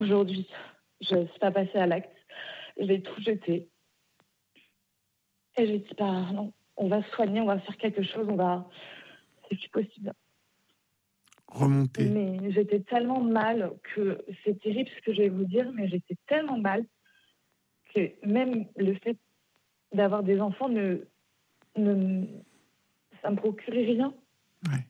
Aujourd'hui, je ne suis pas passée à l'acte. J'ai tout jeté. Et j'ai dit, non, on va se soigner, on va faire quelque chose, c'est plus possible. Remonter. Mais j'étais tellement mal que c'est terrible ce que je vais vous dire, mais j'étais tellement mal que même le fait d'avoir des enfants ça me procurait rien. Ouais.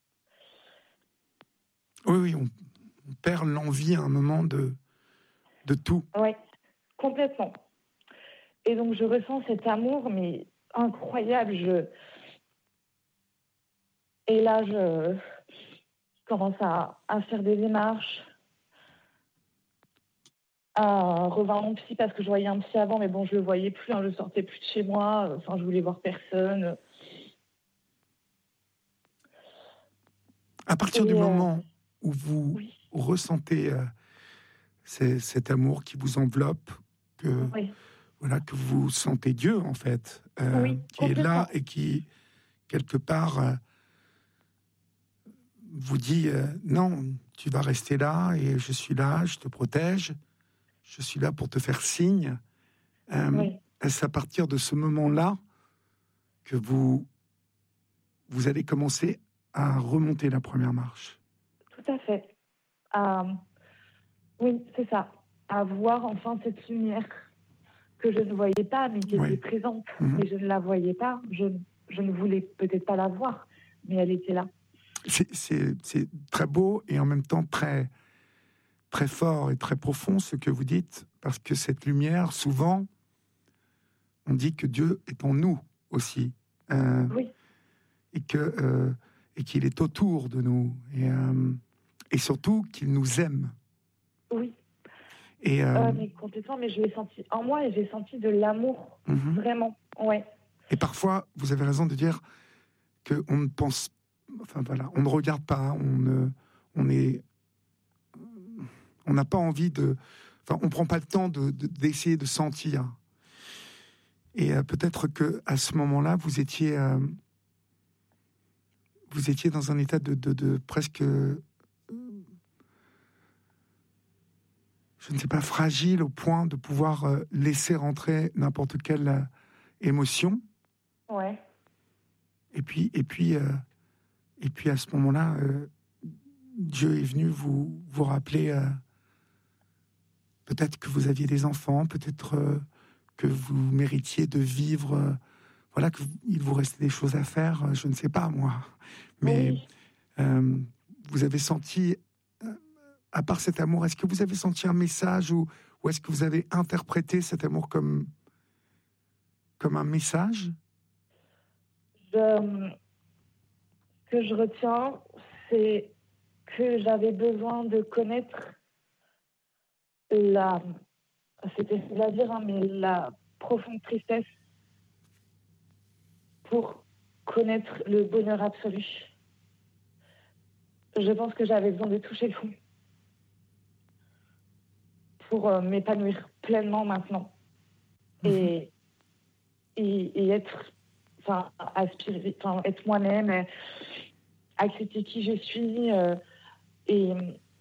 Oui, on perd l'envie à un moment de tout. Oui, complètement. Et donc je ressens cet amour, mais incroyable. Et là, je commence à faire des démarches, à revoir mon psy parce que je voyais un psy avant, mais bon, je le voyais plus, je sortais plus de chez moi, je voulais voir personne. À partir du moment où vous ressentez cet amour qui vous enveloppe, que vous sentez Dieu en fait, qui est là et qui quelque part vous dit non, tu vas rester là et je suis là, je te protège, je suis là pour te faire signe. Est-ce à partir de ce moment-là que vous allez commencer à remonter la première marche? Tout à fait. Oui, c'est ça. À voir enfin cette lumière que je ne voyais pas, mais qui était présente. Mais je ne la voyais pas. Je ne voulais peut-être pas la voir, mais elle était là. C'est très beau et en même temps très, très fort et très profond ce que vous dites, parce que cette lumière, souvent, on dit que Dieu est en nous aussi. Et qu'il est autour de nous. Et surtout qu'il nous aime. Oui. Mais complètement, mais je l'ai senti en moi et j'ai senti de l'amour, vraiment, ouais. Et parfois, vous avez raison de dire qu'on ne pense, on ne regarde pas, on n'a pas envie on prend pas le temps d'essayer de sentir. Et peut-être que à ce moment-là, vous étiez dans un état de presque, je ne sais pas, fragile au point de pouvoir laisser rentrer n'importe quelle émotion. Ouais. Et puis à ce moment-là, Dieu est venu vous rappeler peut-être que vous aviez des enfants, peut-être que vous méritiez de vivre, qu'il vous restait des choses à faire, je ne sais pas moi. Mais vous avez senti, à part cet amour, est-ce que vous avez senti un message ou est-ce que vous avez interprété cet amour comme un message? Ce que je retiens, c'est que j'avais besoin de connaître c'était facile à dire, mais la profonde tristesse pour connaître le bonheur absolu. Je pense que j'avais besoin de toucher le fond pour m'épanouir pleinement maintenant et être, aspirer, être moi-même, accepter qui je suis et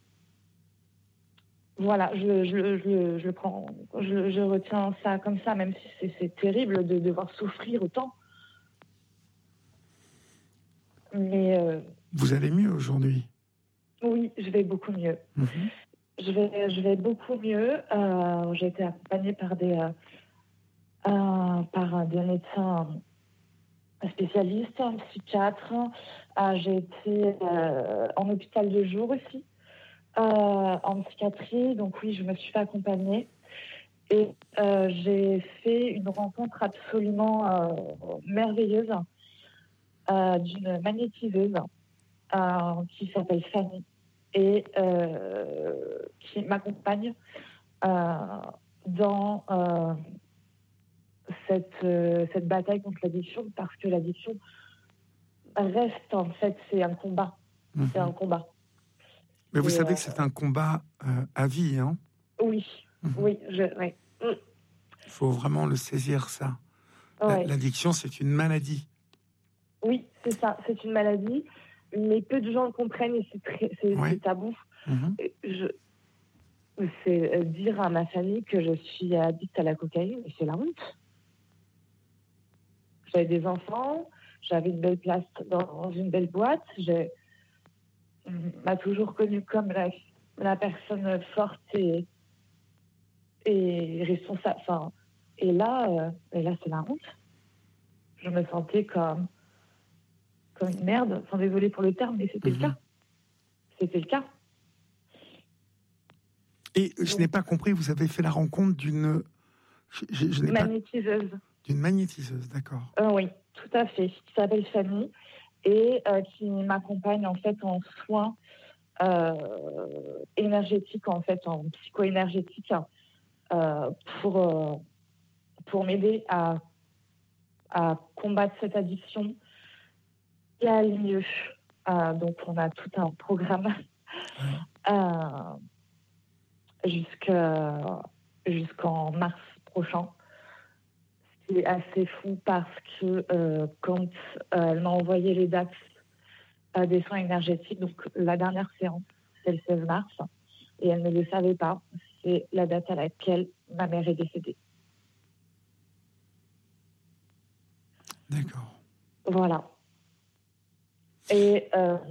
voilà, je prends, je retiens ça comme ça, même si c'est terrible de devoir souffrir autant. Mais vous allez mieux aujourd'hui? Oui, je vais beaucoup mieux. Je vais beaucoup mieux. J'ai été accompagnée par des médecins spécialistes, un psychiatre. J'ai été en hôpital de jour aussi, en psychiatrie. Donc oui, je me suis fait accompagner. Et j'ai fait une rencontre absolument merveilleuse d'une magnétiseuse qui s'appelle Fanny et qui m'accompagne dans cette bataille contre l'addiction, parce que l'addiction reste, en fait, c'est un combat. C'est un combat. Mais vous savez que c'est un combat à vie, hein? Oui, oui. Il faut vraiment le saisir, ça. L'addiction, c'est une maladie. Oui, c'est ça, c'est une maladie, mais peu de gens le comprennent et c'est tabou. c'est dire à ma famille que je suis addict à la cocaïne, et c'est la honte. J'avais des enfants, j'avais une belle place dans une belle boîte, on m'a toujours connue comme la personne forte et responsable. Enfin, et là, c'est la honte. Je me sentais comme une merde. Enfin, désolée pour le terme, mais c'était le cas. C'était le cas. Et je n'ai pas compris, vous avez fait la rencontre d'une... magnétiseuse. D'une magnétiseuse, d'accord. Oui, tout à fait. Qui s'appelle Fanny et qui m'accompagne en fait en soins énergétiques, en fait, en psycho-énergétique, pour m'aider à combattre cette addiction et à aller mieux. Donc, on a tout un programme jusqu'en mars prochain. Ce qui est assez fou parce que quand elle m'a envoyé les dates des soins énergétiques, donc la dernière séance, c'est le 16 mars, et elle ne le savait pas, c'est la date à laquelle ma mère est décédée. D'accord. Voilà. Et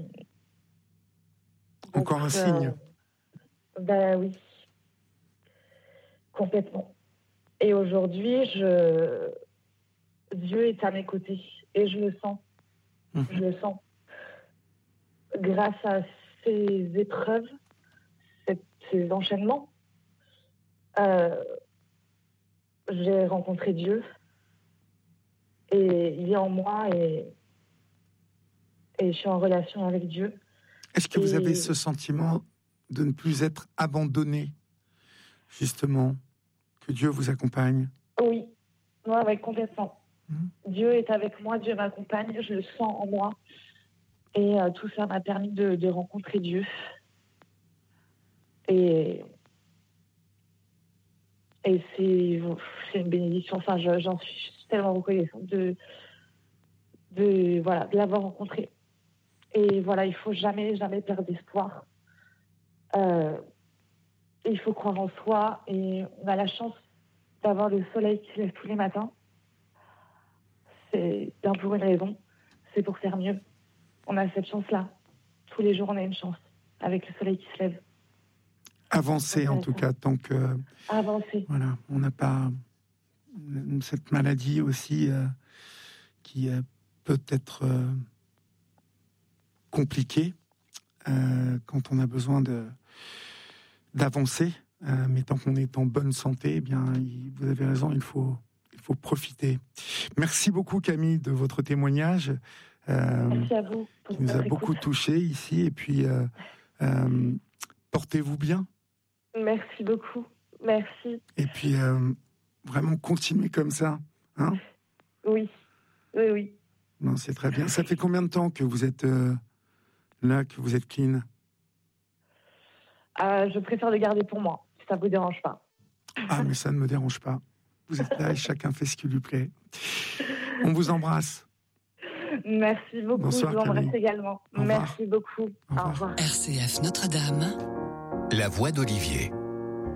encore un signe. Ben oui, complètement. Et aujourd'hui, Dieu est à mes côtés et je le sens. Je le sens. Grâce à ces épreuves, ces enchaînements, j'ai rencontré Dieu et il est en moi et je suis en relation avec Dieu. Est-ce que vous avez ce sentiment de ne plus être abandonné, justement, que Dieu vous accompagne? Oui, ouais, complètement. Dieu est avec moi, Dieu m'accompagne, je le sens en moi. Et tout ça m'a permis de rencontrer Dieu. Et c'est une bénédiction. Enfin, j'en suis tellement reconnaissante de l'avoir rencontré. Et voilà, il faut jamais perdre d'espoir. Il faut croire en soi. Et on a la chance d'avoir le soleil qui se lève tous les matins. C'est bien pour une raison. C'est pour faire mieux. On a cette chance-là. Tous les jours, on a une chance avec le soleil qui se lève. Avancer, en tout cas, tant que... Avancer. Voilà, on n'a pas cette maladie aussi qui peut être compliquée quand on a besoin d'avancer. Mais tant qu'on est en bonne santé, eh bien, vous avez raison, il faut profiter. Merci beaucoup, Camille, de votre témoignage. Merci à vous. Qui nous a beaucoup touchés ici. Et puis, portez-vous bien. Merci beaucoup. Merci. Et puis, vraiment, continuez comme ça. Hein? Oui. Non, c'est très bien. Ça fait combien de temps que vous êtes là, que vous êtes clean? Je préfère le garder pour moi, si ça ne vous dérange pas. Ah, mais ça ne me dérange pas. Vous êtes là et chacun fait ce qui lui plaît. On vous embrasse. Merci beaucoup. Bonsoir, je vous embrasse Camille. également. Merci beaucoup. Au revoir. Au revoir. RCF Notre-Dame. La voix d'Olivier.